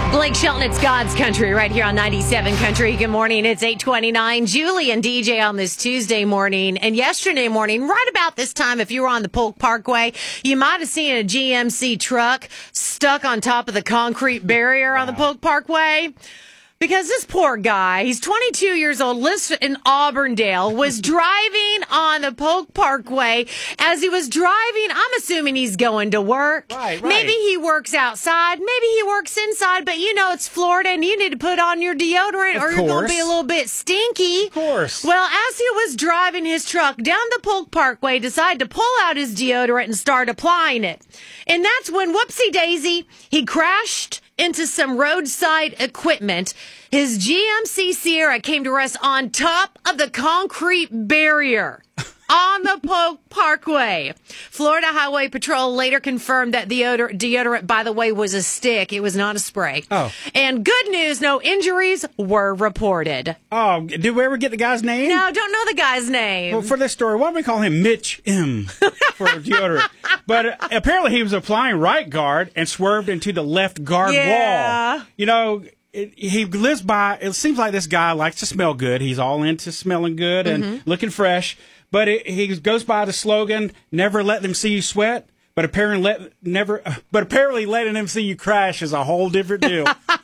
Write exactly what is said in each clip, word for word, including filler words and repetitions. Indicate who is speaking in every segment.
Speaker 1: Blake Shelton, it's God's Country right here on ninety-seven Country. Good morning. It's eight twenty-nine. Julie and D J on this Tuesday morning. And yesterday morning, right about this time, if you were on the Polk Parkway, you might have seen a G M C truck stuck on top of the concrete barrier wow. on the Polk Parkway. Because this poor guy, he's twenty-two years old, lives in Auburndale, was driving on the Polk Parkway. As he was driving, I'm assuming he's going to work.
Speaker 2: Right, right.
Speaker 1: Maybe he works outside. Maybe he works inside. But you know, it's Florida, and you need to put on your deodorant
Speaker 2: of
Speaker 1: or
Speaker 2: course.
Speaker 1: you're going to be a little bit stinky.
Speaker 2: Of course.
Speaker 1: Well, as he was driving his truck down the Polk Parkway, decided to pull out his deodorant and start applying it. And that's when, whoopsie daisy, he crashed into some roadside equipment. His G M C Sierra came to rest on top of the concrete barrier on the Polk Parkway. Florida Highway Patrol later confirmed that the deodor- deodorant, by the way, was a stick. It was not a spray.
Speaker 2: Oh.
Speaker 1: And good news, no injuries were reported.
Speaker 2: Oh, did we ever get the guy's name?
Speaker 1: No, don't know the guy's name.
Speaker 2: Well, for this story, why don't we call him Mitch M for deodorant? But uh, apparently he was applying right guard and swerved into the left guard
Speaker 1: Yeah.
Speaker 2: wall. You know, it, he lives by, it seems like this guy likes to smell good. He's all into smelling good and mm-hmm. looking fresh. But it, he goes by the slogan, never let them see you sweat. But apparently, let, never, uh, but apparently letting them see you crash is a whole different deal.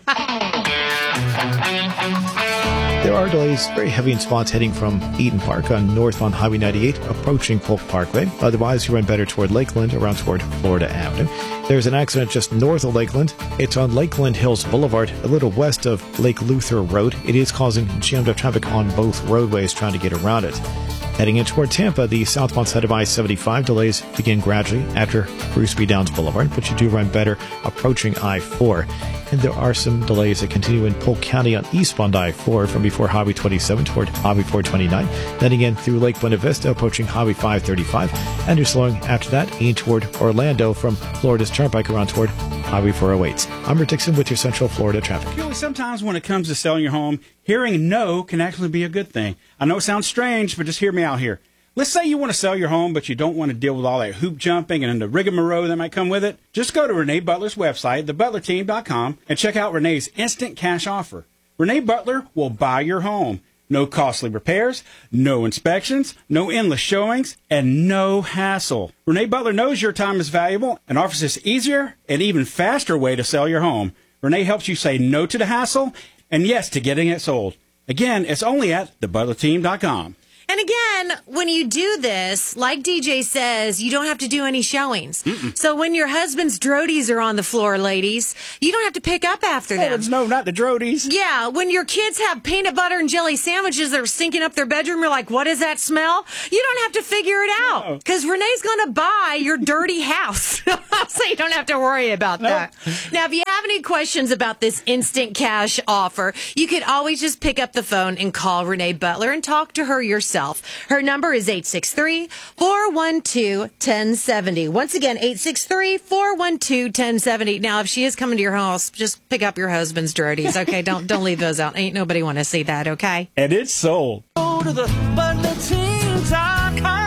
Speaker 3: There are delays, very heavy in spots heading from Eden Park on north on Highway ninety-eight, approaching Polk Parkway. Otherwise, you run better toward Lakeland, around toward Florida Avenue. There's an accident just north of Lakeland. It's on Lakeland Hills Boulevard, a little west of Lake Luther Road. It is causing jammed up traffic on both roadways trying to get around it. Heading in toward Tampa, the southbound side of I seventy-five delays begin gradually after Bruce B. Downs Boulevard, but you do run better approaching I four. And there are some delays that continue in Polk County on eastbound I four from before Highway twenty-seven toward Highway four twenty-nine. Then again through Lake Buena Vista approaching Highway five thirty-five. And you're slowing after that in toward Orlando from Florida's Turnpike around toward Highway four oh eight. I'm Rick Dixon with your Central Florida traffic.
Speaker 2: You know, sometimes when it comes to selling your home, hearing no can actually be a good thing. I know it sounds strange, but just hear me out here. Let's say you want to sell your home, but you don't want to deal with all that hoop jumping and the rigmarole that might come with it. Just go to Renee Butler's website, the butler team dot com, and check out Renee's instant cash offer. Renee Butler will buy your home. No costly repairs, no inspections, no endless showings, and no hassle. Renee Butler knows your time is valuable and offers this easier and even faster way to sell your home. Renee helps you say no to the hassle and yes to getting it sold. Again, it's only at the butler team dot com.
Speaker 1: And again, when you do this, like D J says, you don't have to do any showings. Mm-mm. So when your husband's droties are on the floor, ladies, you don't have to pick up after them.
Speaker 2: Oh, no, not the droties.
Speaker 1: Yeah, when your kids have peanut butter and jelly sandwiches that are stinking up their bedroom, you're like, what is that smell? You don't have to figure it out because no. Renee's going to buy your dirty house. So you don't have to worry about no. that. Now, if you have any questions about this instant cash offer, you could always just pick up the phone and call Renee Butler and talk to her yourself. Her number is eight six three, four one two, one zero seven zero. Once again, eight six three, four one two, one zero seven zero. Now, if she is coming to your house, just pick up your husband's droties, okay? don't don't leave those out. Ain't nobody want to see that, okay?
Speaker 2: And it's sold.
Speaker 4: Go to the butler team dot com.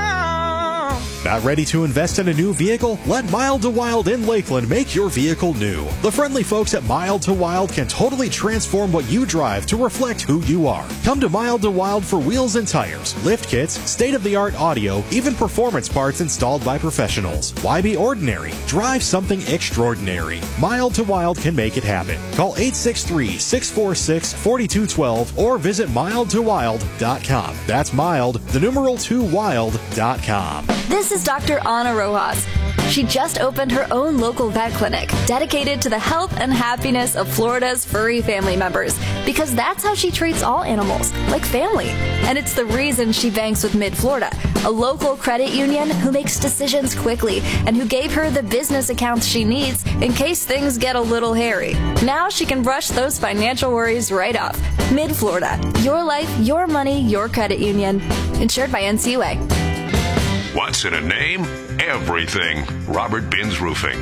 Speaker 5: Not ready to invest in a new vehicle? Let Mild to Wild in Lakeland make your vehicle new. The friendly folks at Mild to Wild can totally transform what you drive to reflect who you are. Come to Mild to Wild for wheels and tires, lift kits, state-of-the-art audio, even performance parts installed by professionals. Why be ordinary? Drive something extraordinary. Mild to Wild can make it happen. Call eight six three, six four six, four two one two or visit mild to wild dot com. That's mild, the numeral two wild dot com.
Speaker 6: This is Doctor Ana Rojas. She just opened her own local vet clinic dedicated to the health and happiness of Florida's furry family members because that's how she treats all animals, like family. And it's the reason she banks with Mid-Florida, a local credit union who makes decisions quickly and who gave her the business accounts she needs in case things get a little hairy. Now she can brush those financial worries right off. Mid-Florida, your life, your money, your credit union. Insured by N C U A.
Speaker 7: What's in a name? Everything. Robert Binns Roofing.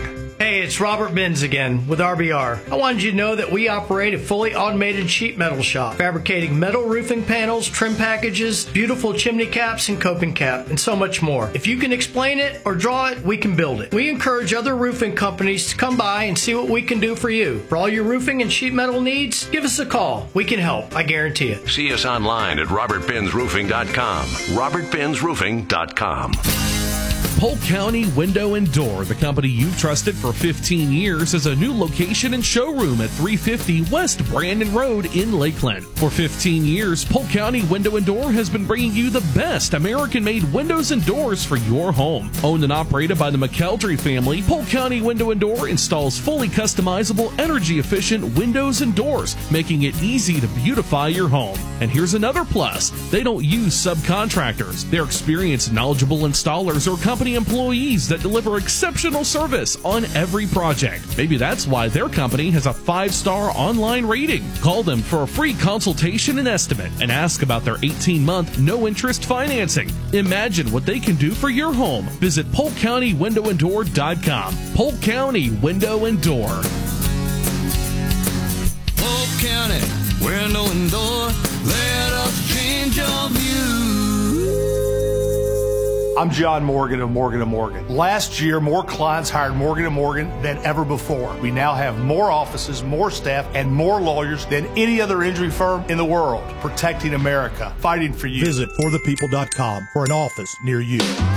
Speaker 7: Hey, it's Robert Benz again with R B R. I wanted you to know that we operate a fully automated sheet metal shop, fabricating metal roofing panels, trim packages, beautiful chimney caps and coping cap, and so much more. If you can explain it or draw it, we can build it. We encourage other roofing companies to come by and see what we can do for you. For all your roofing and sheet metal needs, give us a call. We can help. I guarantee it.
Speaker 8: See us online at robert benz roofing dot com. robert benz roofing dot com.
Speaker 9: Polk County Window and Door, the company you've trusted for fifteen years, is a new location and showroom at three fifty West Brandon Road in Lakeland. For fifteen years, Polk County Window and Door has been bringing you the best American-made windows and doors for your home. Owned and operated by the McKeldry family, Polk County Window and Door installs fully customizable, energy-efficient windows and doors, making it easy to beautify your home. And here's another plus. They don't use subcontractors. They're experienced, knowledgeable installers or company employees that deliver exceptional service on every project. Maybe that's why their company has a five-star online rating. Call them for a free consultation and estimate and ask about their eighteen-month no-interest financing. Imagine what they can do for your home. Visit polk county window and door dot com. Polk County Window and Door.
Speaker 4: Polk County Window and Door, let us change your view.
Speaker 10: I'm John Morgan of Morgan and Morgan. Last year, more clients hired Morgan and Morgan than ever before. We now have more offices, more staff, and more lawyers than any other injury firm in the world, protecting America, fighting for you.
Speaker 5: Visit for the people dot com for an office near you.